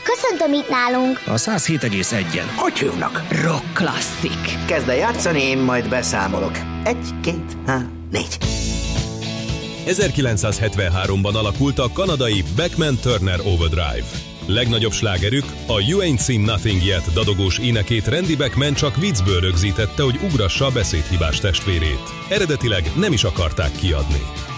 Köszöntöm itt nálunk. A 107,1-en. Hogy hívnak? Rock klasszik. Kezd el játszani, én majd beszámolok. 1, 2, 3, 4. 1973-ban alakult a kanadai Beckman Turner Overdrive. Legnagyobb slágerük, a You Ain't Seen Nothing Yet dadogós énekét Randy Beckman csak viccből rögzítette, hogy ugrassa a beszédhibás testvérét. Eredetileg nem is akarták kiadni.